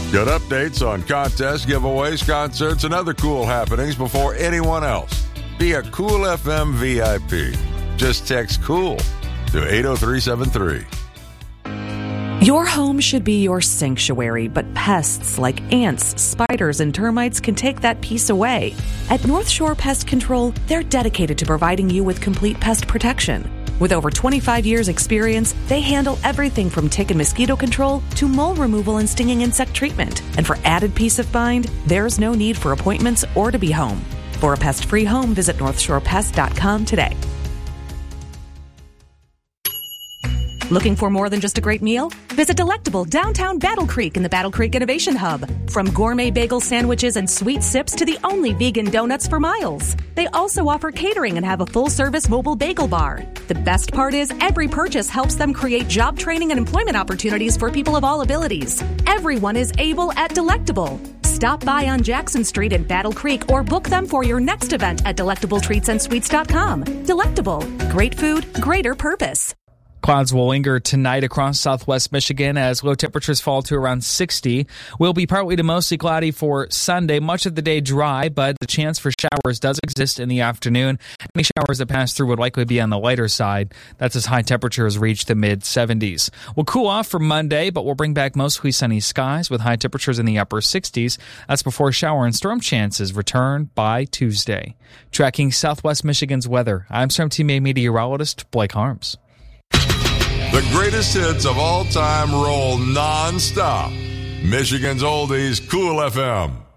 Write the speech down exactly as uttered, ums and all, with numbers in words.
Get updates on contests, giveaways, concerts, and other cool happenings before anyone else. Be a Cool F M V I P. Just text COOL to eight oh three seven three. Your home should be your sanctuary, but pests like ants, spiders, and termites can take that peace away. At North Shore Pest Control, they're dedicated to providing you with complete pest protection. With over twenty-five years experience, they handle everything from tick and mosquito control to mole removal and stinging insect treatment. And for added peace of mind, there's no need for appointments or to be home. For a pest-free home, visit north shore pest dot com today. Looking for more than just a great meal? Visit Delectable downtown Battle Creek in the Battle Creek Innovation Hub. From gourmet bagel sandwiches and sweet sips to the only vegan donuts for miles. They also offer catering and have a full-service mobile bagel bar. The best part is every purchase helps them create job training and employment opportunities for people of all abilities. Everyone is able at Delectable. Stop by on Jackson Street in Battle Creek or book them for your next event at delectable treats and sweets dot com. Delectable. Great food, greater purpose. Clouds will linger tonight across southwest Michigan as low temperatures fall to around sixty. Will be partly to mostly cloudy for Sunday. Much of the day dry, but the chance for showers does exist in the afternoon. Any showers that pass through would likely be on the lighter side. That's as high temperatures reach the mid seventies. We'll cool off for Monday, but we'll bring back mostly sunny skies with high temperatures in the upper sixties. That's before shower and storm chances return by Tuesday. Tracking southwest Michigan's weather, I'm Storm Team A meteorologist Blake Harms. The greatest hits of all time roll non-stop. Michigan's Oldies, Cool F M.